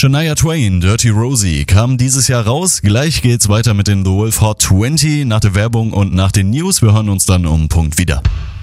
Shania Twain, Dirty Rosie, kam dieses Jahr raus. Gleich geht's weiter mit den The Wolf Hot 20 nach der Werbung und nach den News. Wir hören uns dann um Punkt wieder.